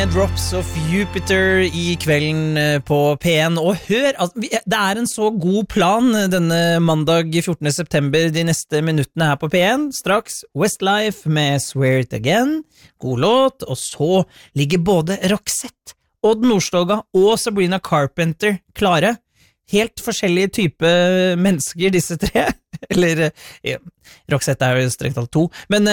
Drops of Jupiter I kvelden på P1 og hør, det en så god plan denne mandag 14. september de neste minuttene her på P1 straks Westlife med Swear It Again, god låt og så ligger både Roxette, Odd Nordstoga og Sabrina Carpenter klare helt forskjellige type mennesker disse tre eller ja, Roxette jo strengt talt to men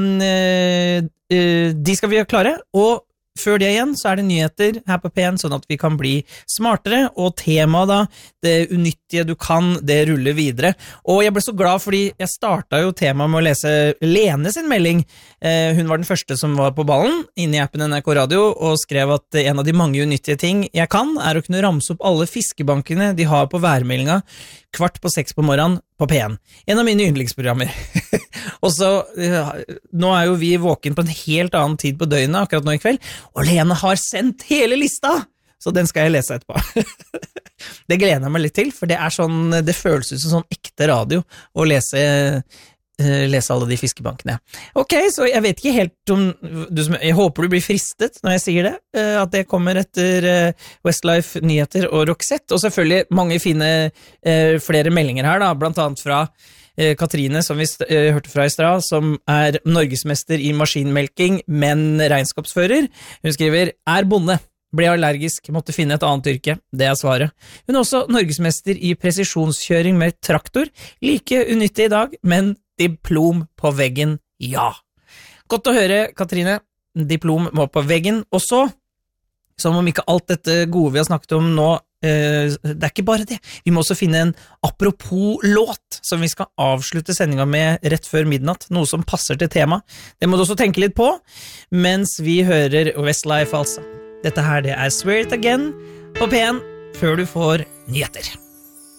de skal vi gjøre klare og før det igjen så det nyheter her på P1 sånn at vi kan bli smartere og temaet da, det unyttige du kan, det ruller videre og jeg ble så glad fordi jeg startet jo temaet med å lese Lene sin melding hun var den første som var på ballen inne I appen NRK Radio og skrev at en av de mange unyttige ting jeg kan å kunne ramse opp alle fiskebankene de har på værmeldinga 5:15 på morgenen på P1. En av mine yndlingsprogrammer. og så, nå jo vi våken på en helt annen tid på døgnet akkurat nå I kveld, og Lene har sendt hele lista! Så den skal jeg lese etterpå. det gleder jeg meg litt til, for det sånn, det føles ut som sånn ekte radio å lese alle de fiskebankene. Ok, så jeg vet ikke helt om jeg håper du blir fristet når jeg sier det, at det kommer etter Westlife nyheter og Roxette, og selvfølgelig mange fine flere meldinger her da, blant annet fra Katrine, som vi hørte fra I stad, som norgesmester I maskinmelking, men regnskapsfører. Hun skriver, bonde, ble allergisk, måtte finne et annet yrke, det svaret. Hun også norgesmester I presisjonskjøring med traktor, like unyttig I dag, men diplom på veggen, ja. Godt å høre, Katrine, diplom må på veggen, og så, som om ikke alt dette gode vi har snakket om nå, det ikke bare det, vi må også finne en apropos låt, som vi skal avslutte sendinga med rett før midnatt, noe som passer til tema. Det må du også tenke litt på, mens vi hører Westlife altså. Dette her, det Swear It Again på P1, før du får nyheter.